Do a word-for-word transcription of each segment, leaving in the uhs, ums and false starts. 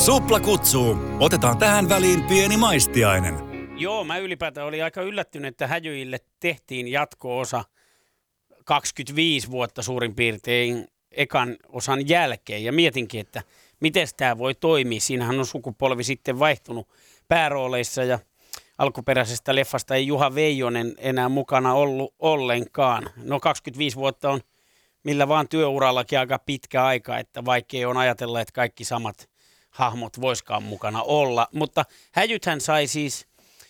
Supla kutsuu. Otetaan tähän väliin pieni maistiainen. Joo, mä ylipäätään olin aika yllättynyt, että Häjyille tehtiin jatko-osa kaksikymmentäviisi vuotta suurin piirtein ekan osan jälkeen. Ja mietinkin, että miten tämä voi toimia. Siinähän on sukupolvi sitten vaihtunut päärooleissa ja alkuperäisestä leffasta ei Juha Veijonen enää mukana ollut ollenkaan. No kaksikymmentäviisi vuotta on millä vaan työurallakin aika pitkä aika, että vaikea on ajatella, että kaikki samat hahmot voiskaan mukana olla. Mutta Häjythän sai siis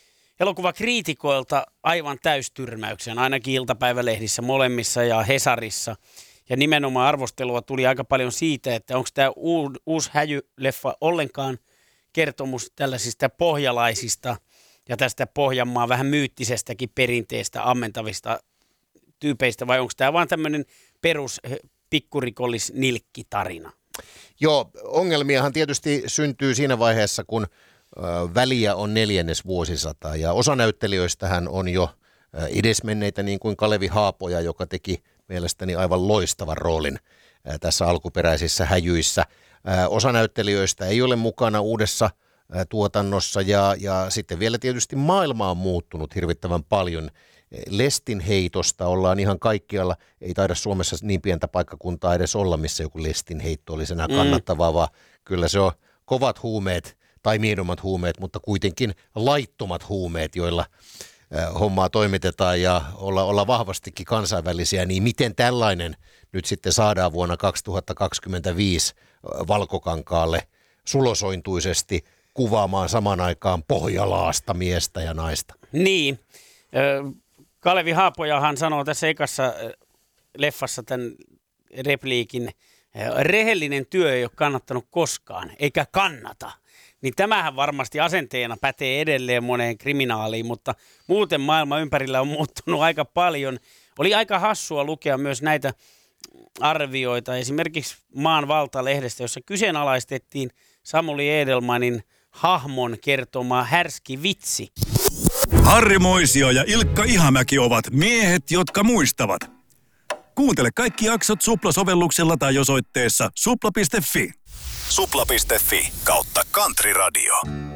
elokuvakriitikoilta aivan täystyrmäyksen, ainakin iltapäivälehdissä molemmissa ja Hesarissa. Ja nimenomaan arvostelua tuli aika paljon siitä, että onko tämä uusi Häjy-leffa ollenkaan kertomus tällaisista pohjalaisista ja tästä Pohjanmaan vähän myyttisestäkin perinteestä ammentavista tyypeistä, vai onko tämä vaan tämmöinen perus pikkurikollis-nilkki-tarina? Joo, ongelmiahan tietysti syntyy siinä vaiheessa, kun ö, väliä on neljännes vuosisata, ja osa näyttelijöistähän on jo ö, edesmenneitä, niin kuin Kalevi Haapoja, joka teki mielestäni aivan loistavan roolin ö, tässä alkuperäisissä Häjyissä. Ö, osa näyttelijöistä ei ole mukana uudessa ö, tuotannossa, ja, ja sitten vielä tietysti maailma on muuttunut hirvittävän paljon. Lestin heitosta ollaan ihan kaikkialla, ei taida Suomessa niin pientä paikkakuntaa edes olla, missä joku lestin heitto olisi enää kannattavaa, mm. vaan kyllä se on kovat huumeet tai miedommat huumeet, mutta kuitenkin laittomat huumeet, joilla hommaa toimitetaan ja olla, olla vahvastikin kansainvälisiä, niin miten tällainen nyt sitten saadaan vuonna kaksituhattakaksikymmentäviisi valkokankaalle sulosointuisesti kuvaamaan saman aikaan Pohjalaasta miestä ja naista? Niin, Kalevi Haapojahan sanoo tässä ekassa leffassa tämän repliikin, rehellinen työ ei ole kannattanut koskaan, eikä kannata. Niin tämähän varmasti asenteena pätee edelleen moneen kriminaaliin, mutta muuten maailma ympärillä on muuttunut aika paljon. Oli aika hassua lukea myös näitä arvioita, esimerkiksi Maan Valta-lehdestä, jossa kyseenalaistettiin Samuli Edelmanin hahmon kertoma härski vitsi. Harri Moisio ja Ilkka Ihamäki ovat miehet, jotka muistavat. Kuuntele kaikki jaksot Supla-sovelluksella tai osoitteessa supla piste fi. supla piste fi kautta Country Radio.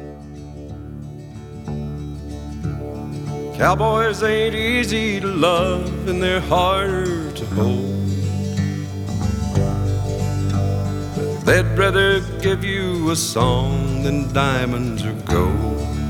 Cowboys ain't easy to love and they're hard to hold. They'd rather give you a song than diamonds or gold.